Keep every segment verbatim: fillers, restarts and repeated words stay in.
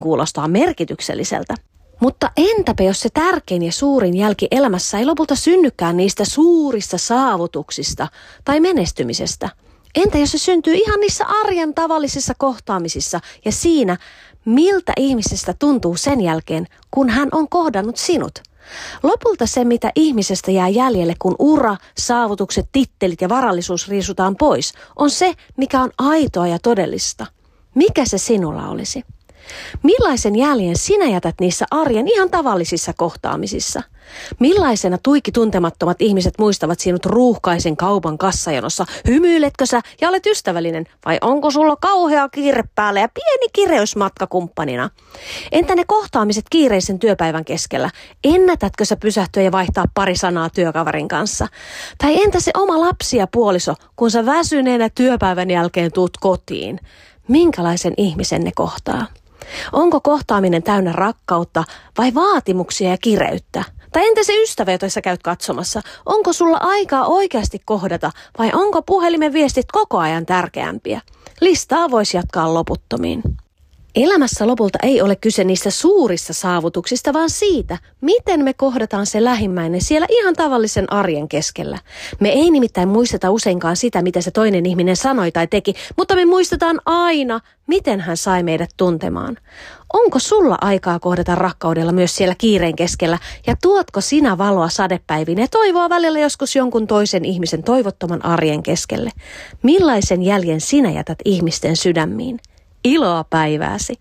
kuulostaa merkitykselliseltä. Mutta entäpä jos se tärkein ja suurin jälki elämässä ei lopulta synnykään niistä suurista saavutuksista tai menestymisestä? Entä jos se syntyy ihan niissä arjen tavallisissa kohtaamisissa ja siinä, miltä ihmisestä tuntuu sen jälkeen, kun hän on kohdannut sinut? Lopulta se, mitä ihmisestä jää jäljelle, kun ura, saavutukset, tittelit ja varallisuus riisutaan pois, on se, mikä on aitoa ja todellista. Mikä se sinulla olisi? Millaisen jäljen sinä jätät niissä arjen ihan tavallisissa kohtaamisissa? Millaisena tuiki tuntemattomat ihmiset muistavat sinut ruuhkaisen kaupan kassajonossa? Hymyiletkö sä ja olet ystävällinen vai onko sulla kauhea kiire päällä ja pieni kireys matkakumppanina? Entä ne kohtaamiset kiireisen työpäivän keskellä? Ennätätkö sä pysähtyä ja vaihtaa pari sanaa työkaverin kanssa? Tai entä se oma lapsi ja puoliso, kun sä väsyneenä työpäivän jälkeen tuut kotiin? Minkälaisen ihmisen ne kohtaa? Onko kohtaaminen täynnä rakkautta vai vaatimuksia ja kireyttä? Tai entä se ystävä, jota sä käyt katsomassa? Onko sulla aikaa oikeasti kohdata vai onko puhelimen viestit koko ajan tärkeämpiä? Listaa voisi jatkaa loputtomiin. Elämässä lopulta ei ole kyse niistä suurista saavutuksista, vaan siitä, miten me kohdataan se lähimmäinen siellä ihan tavallisen arjen keskellä. Me ei nimittäin muisteta useinkaan sitä, mitä se toinen ihminen sanoi tai teki, mutta me muistetaan aina, miten hän sai meidät tuntemaan. Onko sulla aikaa kohdata rakkaudella myös siellä kiireen keskellä ja tuotko sinä valoa sadepäiviin ja toivoa välillä joskus jonkun toisen ihmisen toivottoman arjen keskelle? Millaisen jäljen sinä jätät ihmisten sydämiin? Iloa päivääsi.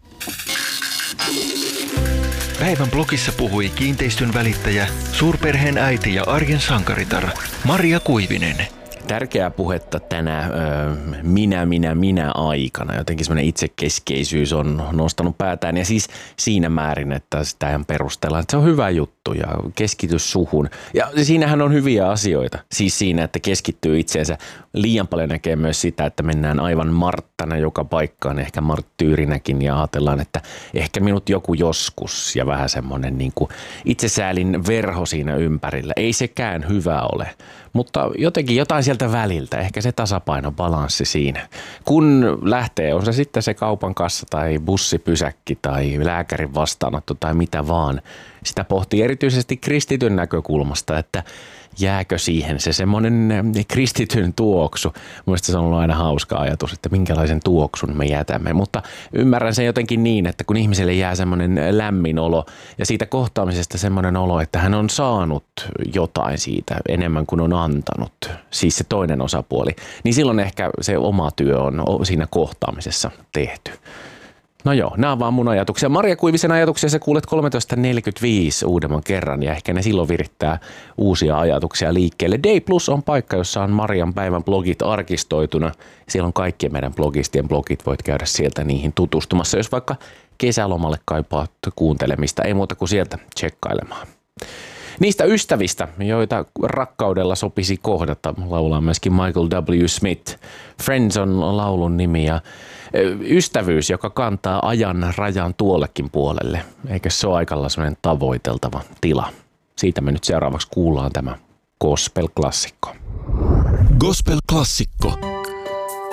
Päivän blogissa puhui kiinteistön välittäjä, suurperheen äiti ja arjen sankaritar Maria Kuivinen. Tärkeää puhetta tänä ö, minä, minä, minä aikana. Jotenkin semmoinen itsekeskeisyys on nostanut päätään ja siis siinä määrin, että sitä ihan perustellaan, että se on hyvä juttu ja keskitys suhun. Ja siinähän on hyviä asioita. Siis siinä, että keskittyy itseensä. Liian paljon näkee myös sitä, että mennään aivan Marttana joka paikkaan, ehkä marttyyrinäkin ja ajatellaan, että ehkä minut joku joskus ja vähän semmoinen niin kuin itsesäälin verho siinä ympärillä. Ei sekään hyvä ole. Mutta jotenkin jotain sieltä väliltä, ehkä se tasapaino, balanssi siinä. Kun lähtee, on se sitten se kaupan kassa tai bussipysäkki tai lääkärin vastaanotto tai mitä vaan, sitä pohtii erityisesti kristityn näkökulmasta, että jääkö siihen se semmoinen kristityn tuoksu. Mielestäni se on ollut aina hauska ajatus, että minkälaisen tuoksun me jätämme. Mutta ymmärrän sen jotenkin niin, että kun ihmiselle jää semmoinen lämmin olo ja siitä kohtaamisesta semmoinen olo, että hän on saanut jotain siitä enemmän kuin on antanut, siis se toinen osapuoli, niin silloin ehkä se oma työ on siinä kohtaamisessa tehty. No joo, nämä on vaan mun ajatuksia. Maria Kuivisen ajatuksia sä kuulet kolmetoista neljäkymmentäviisi uudemman kerran ja ehkä ne silloin virittää uusia ajatuksia liikkeelle. Day Plus on paikka, jossa on Marian päivän blogit arkistoituna. Siellä on kaikkien meidän blogistien blogit, voit käydä sieltä niihin tutustumassa, jos vaikka kesälomalle kaipaat kuuntelemista, ei muuta kuin sieltä tsekkailemaan. Niistä ystävistä, joita rakkaudella sopisi kohdata, laulaa myöskin Michael W. Smith. Friends on laulun nimi ja ystävyys, joka kantaa ajan rajan tuollekin puolelle. Eikö se ole aikalla sellainen tavoiteltava tila? Siitä me nyt seuraavaksi kuullaan tämä gospel-klassikko. Gospel-klassikko.